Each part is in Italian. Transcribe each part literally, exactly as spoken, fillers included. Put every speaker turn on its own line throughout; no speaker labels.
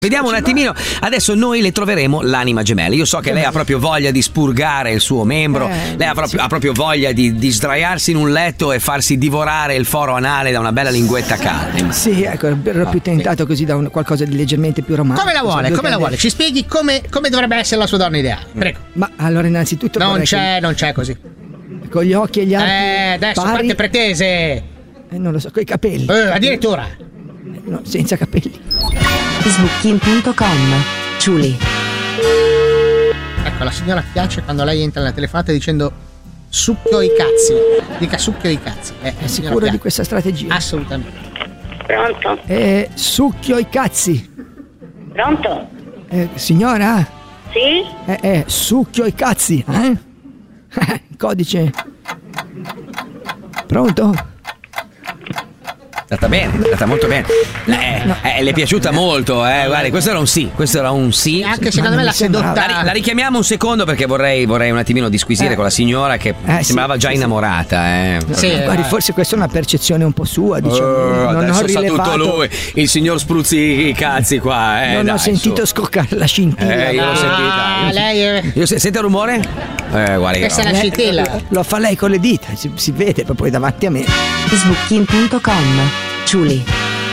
Vediamo un attimino, adesso noi le troveremo l'anima gemella. Io so che lei ha proprio voglia di spurgare il suo membro,
eh,
lei ha proprio,
sì.
ha proprio voglia di, di sdraiarsi in un letto e farsi divorare il foro anale da una bella linguetta calda.
Sì, ecco, ero più tentato così da un, qualcosa di leggermente più romantico.
Come la vuole, come la vuole? Ci spieghi come, come dovrebbe essere la sua donna ideale, prego.
Ma allora innanzitutto
Non c'è,
che...
non c'è così.
Con gli occhi e gli arti
Eh, adesso
pari...
quante pretese?
Eh, non lo so, coi capelli.
Eh, addirittura.
No, senza capelli.
Sbooking punto com. Ciuli.
Ecco, la signora piace quando lei entra nella telefonata dicendo succhio i cazzi. Dica succhio i cazzi. Eh,
È sicuro di questa strategia?
Assolutamente.
Pronto?
Eh, succhio i cazzi.
Pronto?
Eh, signora?
Sì?
Eh, eh, succhio i cazzi, eh? Codice. Pronto?
È andata bene, è andata molto bene. Eh,
no.
eh, le è piaciuta molto, eh. Guardi, questo era un sì, questo era un sì.
Anche secondo me
non
la
mi sembrava.
sedotta.
La, la richiamiamo un secondo perché vorrei, vorrei un attimino disquisire
Eh.
con la signora che
Eh,
sembrava
sì,
già
sì,
innamorata, eh.
Sì,
Guardi,
eh.
forse questa è una percezione un po' sua, diciamo.
Oh,
non
adesso
ho
sa
rilevato,
tutto lui, il signor Spruzzi i cazzi qua, eh.
non
dai,
ho sentito
su.
scoccare la scintilla.
Eh, io l'ho
Ah,
sentita. Io-
lei è...
Io se- sente il rumore? Eh, guarda che
Questa è
roba.
la scintilla.
Lo fa lei con le dita, si, si vede poi davanti a me.
Sbooking punto com. Ciuli.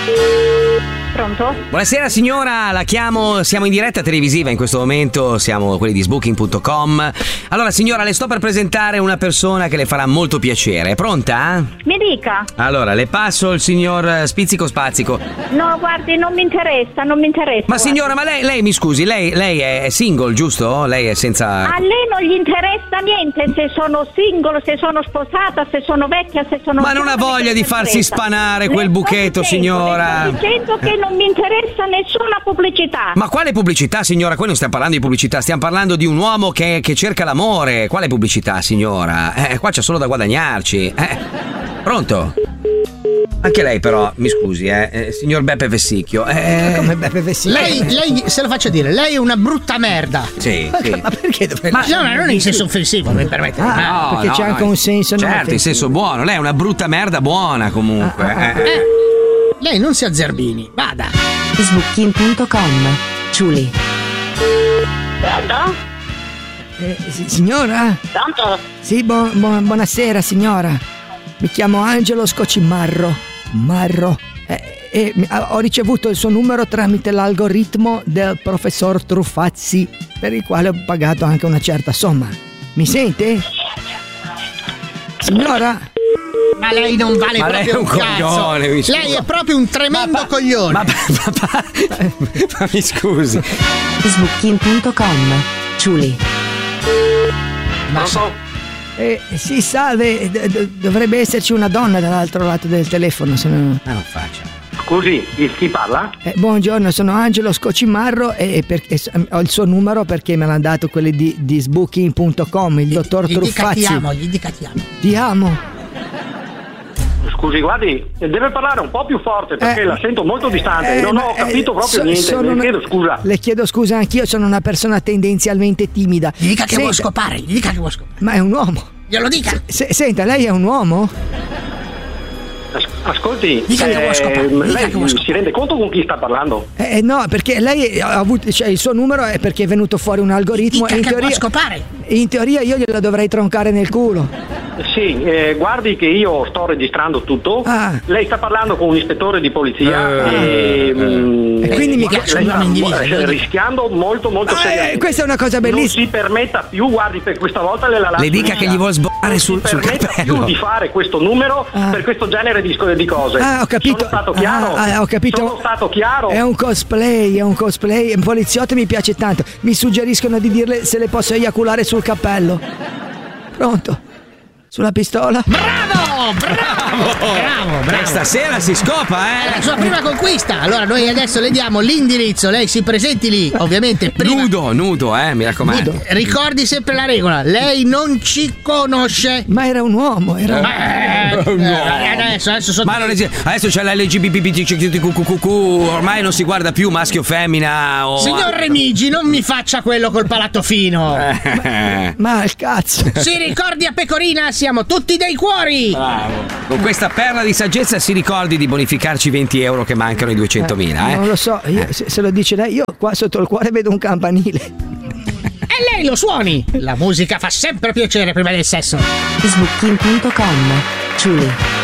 Pronto?
Buonasera signora, la chiamo, siamo in diretta televisiva in questo momento, siamo quelli di Sbooking punto com. Allora signora, le sto per presentare una persona che le farà molto piacere, è pronta?
Mi dica.
Allora, le passo il signor Spizzico Spazzico.
No, guardi, non mi interessa, non mi interessa.
Ma
guardi.
signora, ma lei, lei mi scusi, lei, lei è single, giusto? Lei è senza...
A lei non gli interessa niente se sono singolo, se sono sposata, se sono vecchia, se sono...
Ma non ha
giovane,
voglia
che
di
mi
farsi
interessa.
spanare
Le
quel
sto
buchetto,
dicendo,
signora.
Le sto dicendo che non mi interessa nessuna pubblicità.
Ma quale pubblicità, signora? Qui non stiamo parlando di pubblicità, stiamo parlando di un uomo che, che cerca l'amore. Quale pubblicità, signora? Eh, qua c'è solo da guadagnarci. Eh. Pronto? Anche lei però, mi scusi, eh, eh signor Beppe Vessicchio. Eh,
Come Beppe Vessicchio?
Lei, lei, se lo faccio dire, lei è una brutta merda.
Sì, sì.
Ma perché dovrei...
Ma no, non in senso offensivo, mi permette.
Ah,
Ma-
perché c'è anche un senso non
Certo, in
offensivo.
senso buono. Lei è una brutta merda buona comunque.
Ah, ah, ah.
eh.
Eh, lei non si azzerbini, vada.
Sbooking punto com. Ciuli.
Pronto?
Eh, si- signora?
Pronto?
Sì, bu- bu- buonasera signora. Mi chiamo Angelo Scocimarro. Marro. Eh, e mi- ah, ho ricevuto il suo numero tramite l'algoritmo del professor Truffazzi, per il quale ho pagato anche una certa somma. Mi sente? Signora?
Ma lei non vale
Ma lei
proprio
è un
cazzo.
coglione, mi scusi.
Lei è proprio un tremendo coglione.
Ma, ma, ma- ma mi scusi.
Sbooking punto com. Ciuli.
Ma
Eh, sì, salve. D- d- dovrebbe esserci una donna dall'altro lato del telefono, se no...
Ma non faccia.
Scusi, chi parla?
Eh, buongiorno, sono Angelo Scocimarro e, per- e s- ho il suo numero perché me l'ha dato quelli di, di Sbooking punto com, il dottor
gli dica
Truffazzi.
ti amo, gli dica ti amo.
Ti amo.
Scusi, guardi, deve parlare un po' più forte perché
Eh,
la sento molto distante.
eh,
non
ma,
ho capito
eh,
proprio
so-
niente.
sono
Le
una-
chiedo scusa.
Le chiedo scusa anch'io, sono una persona tendenzialmente timida.
Gli dica che
Senta,
vuoi scopare, gli dica che vuoi scopare.
Ma è un uomo.
Glielo dica.
Se- senta, lei è un uomo?
As- Ascolti,
Dica che vuoi scopare,
ehm,
dica
lei
che vuoi
si
scopare.
rende conto con chi sta parlando?
Eh, no, perché lei ha avuto, cioè, il suo numero è perché è venuto fuori un algoritmo
Dica
e in
che vuoi
teoria,
scopare.
in teoria io glielo dovrei troncare nel culo.
Sì, eh, guardi che io sto registrando tutto.
Ah.
Lei sta parlando con un ispettore di polizia
Eh,
e,
eh,
mm,
E quindi mi
lei
piace un
sta
nome individuo,
eh,
glielo dico.
rischiando molto molto
Ah, eh,
seriamente.
questa è una cosa bellissima.
Non si permetta più, guardi, per questa volta le la lascio
Le dica che
libera.
gli vuol sboccare
Non
sul,
si
sul
permetta
cappello.
più di fare questo numero
Ah.
per questo genere di, sc- di cose.
Ah, ho capito.
Sono stato chiaro?
Ah, ah, ho capito.
Sono stato chiaro?
È un cosplay, è un cosplay. Un poliziotto mi piace tanto. Mi suggeriscono di dirle se le posso eiaculare sul cappello. Pronto? Sulla pistola?
Bravo, bravo, bravo, bravo.
Eh, stasera si scopa,
È la
eh.
sua prima conquista. Allora noi adesso le diamo l'indirizzo, lei si presenti lì, ovviamente prima.
Nudo, nudo, eh, mi raccomando.
Nudo.
Ricordi sempre la regola, lei non ci conosce.
Ma era un uomo, era un...
Eh, Eh, adesso, adesso sono...
Ma non esiste. Adesso c'è l'L G B T Q, ormai non si guarda più maschio femmina o...
Signor Remigi, non mi faccia quello col palato fino.
Eh.
Ma il cazzo.
Si ricordi a Pecorina, siamo tutti dei cuori.
Bravo. Con questa perla di saggezza si ricordi di bonificarci venti euro che mancano i duecentomila, eh?
Non lo so, io, se, se lo dice lei, io qua sotto il cuore vedo un campanile.
E lei lo suoni. La musica fa sempre piacere prima del sesso.
Sbooking punto com. Ciuli.